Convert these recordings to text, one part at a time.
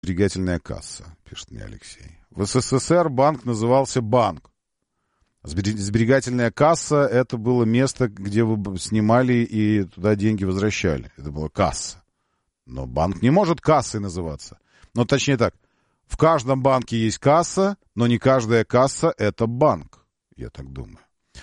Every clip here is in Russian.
Сберегательная касса, пишет мне Алексей. В СССР банк назывался банк. Сберегательная касса — это было место, где вы снимали и туда деньги возвращали. Это была касса. Но банк не может кассой называться. Ну, точнее так, в каждом банке есть касса, но не каждая касса — это банк, я так думаю.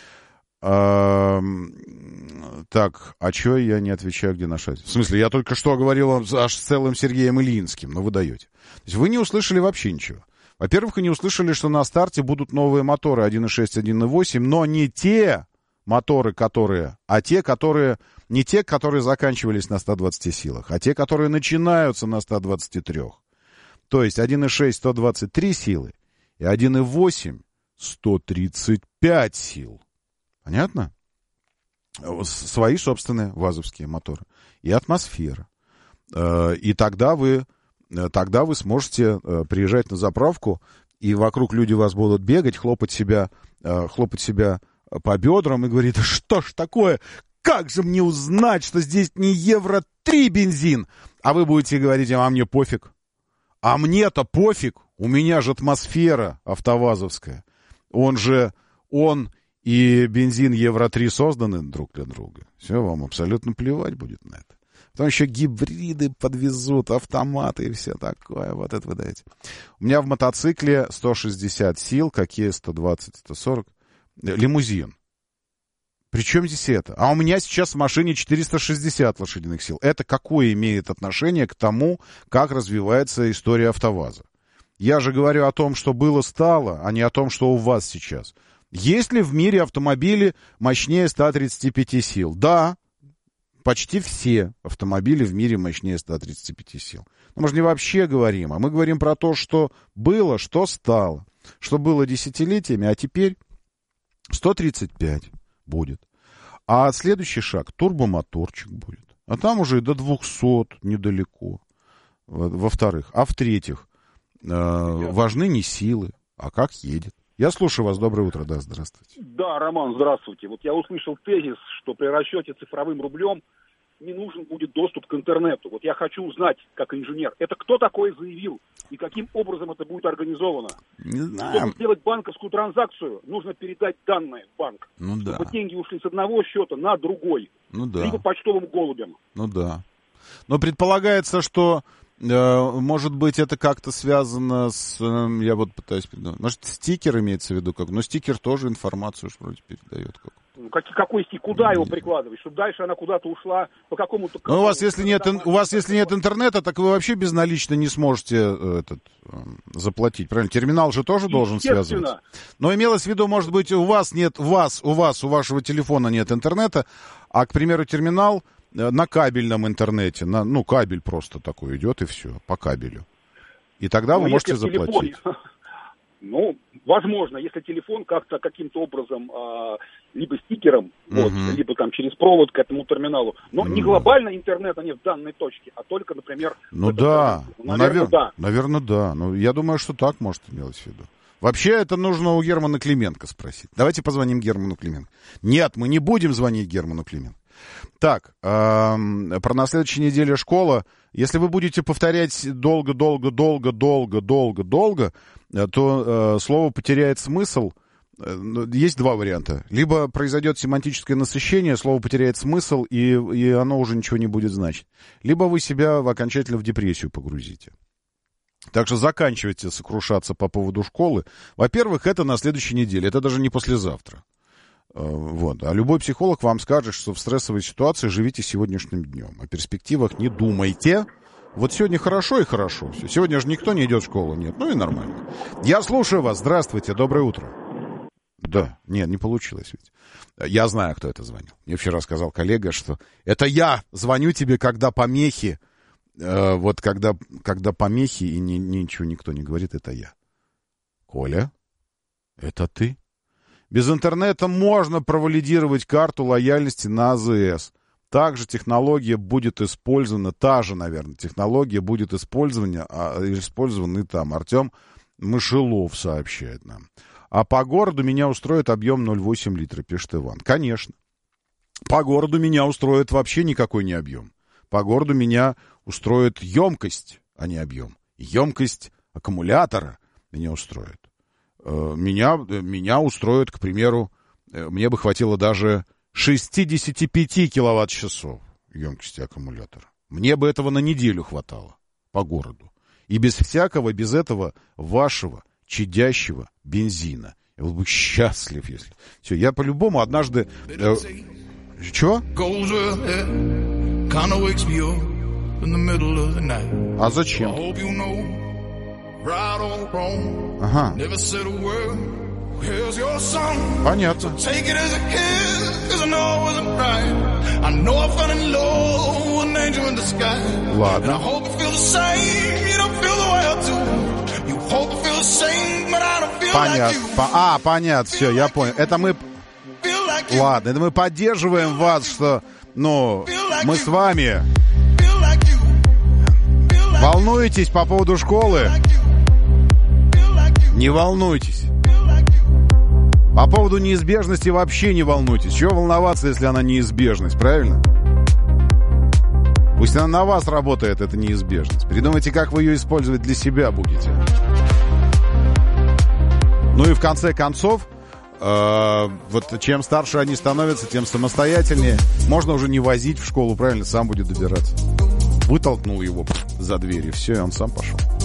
Так, а чё я не отвечаю, где наша... В смысле, я только что говорил аж с целым Сергеем Ильинским, но вы даете. То есть вы не услышали вообще ничего. Во-первых, вы не услышали, что на старте будут новые моторы 1.6, 1.8, но не те моторы, которые... А те, которые... Не те, которые заканчивались на 120 силах, а те, которые начинаются на 123. То есть 1.6 123 силы и 1.8 135 сил. Понятно? Свои собственные вазовские моторы. И атмосфера. И тогда вы сможете приезжать на заправку, и вокруг люди вас будут бегать, хлопать себя по бедрам и говорить: что ж такое? Как же мне узнать, что здесь не Евро-3 бензин? А вы будете говорить: а мне пофиг. А мне-то пофиг. У меня же атмосфера автовазовская. Он и бензин Евро-3 созданы друг для друга. Все, вам абсолютно плевать будет на это. Потом еще гибриды подвезут, автоматы и все такое. Вот это вы даете. У меня в мотоцикле 160 сил, какие 120, 140. Лимузин. Причем здесь это? А у меня сейчас в машине 460 лошадиных сил. Это какое имеет отношение к тому, как развивается история автоваза? Я же говорю о том, что было, стало, а не о том, что у вас сейчас. Есть ли в мире автомобили мощнее 135 сил? Да, почти все автомобили в мире мощнее 135 сил. Но мы же не вообще говорим, а мы говорим про то, что было, что стало. Что было десятилетиями, а теперь 135 будет. А следующий шаг — турбомоторчик будет. А там уже и до 200 недалеко. Во-вторых. А в-третьих, важны не силы, а как едет. Я слушаю вас. Доброе утро. Да, здравствуйте. Да, Роман, здравствуйте. Вот я услышал тезис, что при расчете цифровым рублем не нужен будет доступ к интернету. Вот я хочу узнать, как инженер, это кто такой заявил и каким образом это будет организовано? Не знаю. Чтобы сделать банковскую транзакцию, нужно передать данные в банк. Ну да. Чтобы деньги ушли с одного счета на другой. Ну да. Либо почтовым голубем. Ну да. Но предполагается, что может быть, это как-то связано с... Я вот пытаюсь придумать. Может, стикер имеется в виду как? Но стикер тоже информацию вроде передает как. Какой стикер? Куда его прикладывать? Чтобы дальше она куда-то ушла по какому-то... Но у вас, если нет интернета, так вы вообще безналично не сможете заплатить. Правильно? Терминал же тоже должен связываться. Но имелось в виду, может быть, у вашего телефона нет интернета, а, к примеру, терминал на кабельном интернете, кабель просто такой идет и все, по кабелю. И тогда вы можете заплатить. Возможно, если телефон как-то каким-то образом, либо стикером, либо там через провод к этому терминалу. Но не глобально интернета нет в данной точке, а только, например... Наверное, да. Но я думаю, что так может иметь в виду. Вообще, это нужно у Германа Клименко спросить. Давайте позвоним Герману Клименко. Нет, мы не будем звонить Герману Клименко. Так, про на следующей неделе школа. Если вы будете повторять долго, то слово потеряет смысл. Есть два варианта. Либо произойдет семантическое насыщение, слово потеряет смысл, и оно уже ничего не будет значить. Либо вы себя окончательно в депрессию погрузите. Так что заканчивайте сокрушаться по поводу школы. Во-первых, это на следующей неделе, это даже не послезавтра. Вот. А любой психолог вам скажет, что в стрессовой ситуации живите сегодняшним днем. О перспективах не думайте. Вот сегодня хорошо и хорошо. Сегодня же никто не идет в школу. Нет, и нормально. Я слушаю вас. Здравствуйте. Доброе утро. Да, нет, не получилось ведь. Я знаю, кто это звонил. Мне вчера сказал коллега, что это я звоню тебе, когда помехи. Вот когда помехи и ничего никто не говорит, это я. Коля, это ты? Без интернета можно провалидировать карту лояльности на АЗС. Также технология будет использована, та же, наверное, технология будет использована и там. Артем Мышелов сообщает нам. А по городу меня устроит объем 0,8 литра, пишет Иван. Конечно. По городу меня устроит вообще никакой не объем. По городу меня устроит емкость, а не объем. емкость аккумулятора меня устроит. Меня устроит, к примеру, мне бы хватило даже 65 киловатт-часов емкости аккумулятора. Мне бы этого на неделю хватало по городу. И без этого вашего чадящего бензина. Я был бы счастлив, если... Все, я по-любому однажды... Чего? А зачем? Ага. Понятно. Ладно. Понятно. Понятно, все, я понял. Это мы... Ладно, это мы поддерживаем вас, что, мы с вами. Волнуетесь по поводу школы? Не волнуйтесь. По поводу неизбежности вообще не волнуйтесь. Чего волноваться, если она неизбежность, правильно? Пусть она на вас работает, эта неизбежность. Придумайте, как вы ее использовать для себя будете. Ну и в конце концов, вот чем старше они становятся, тем самостоятельнее. Можно уже не возить в школу, правильно, сам будет добираться. Вытолкнул его за дверь, и все, и он сам пошел.